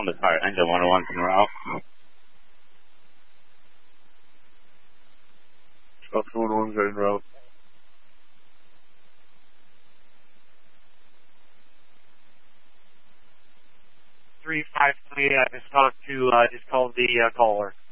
Columbus. All right, engine 101 en route. Delta 101's en route. 353, just called the caller.